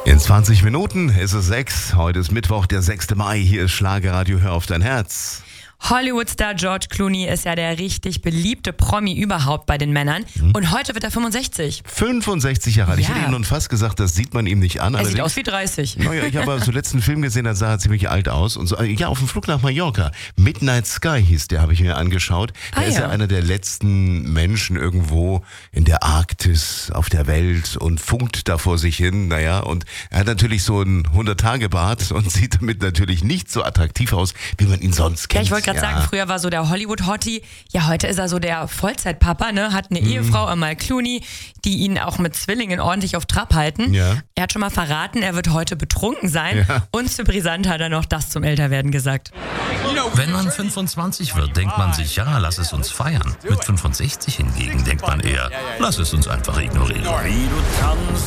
In 20 Minuten ist es 6. Heute ist Mittwoch, der 6. Mai. Hier ist Schlagerradio. Hör auf dein Herz. Hollywood-Star George Clooney ist ja der richtig beliebte Promi überhaupt bei den Männern. Und heute wird er 65. 65 Jahre alt. Ich Ja. hätte ihm nun fast gesagt, das sieht man ihm nicht an. Er sieht Allerdings- aus wie 30. Naja, ich habe zuletzt einen Film gesehen, da sah er ziemlich alt aus. Und so, ja, auf dem Flug nach Mallorca. Midnight Sky hieß der, habe ich mir angeschaut. Der ist ja einer der letzten Menschen irgendwo in der Arktis auf der Welt und funkt da vor sich hin. Naja, und er hat natürlich so einen 100-Tage-Bart und sieht damit natürlich nicht so attraktiv aus, wie man ihn sonst kennt. Ja, ich wollte gerade sagen, früher war so der Hollywood-Hottie. Ja, heute ist er so der Vollzeitpapa, ne? Hat eine Ehefrau, Amal Clooney, die ihn auch mit Zwillingen ordentlich auf Trab halten. Ja. Er hat schon mal verraten, er wird heute betrunken sein. Ja. Und zu brisant hat er noch das zum Älterwerden gesagt. Wenn man 25 wird, denkt man sich, ja, lass es uns feiern. Mit 65 hingegen denkt man eher, lass es uns einfach ignorieren. Wie du tanzt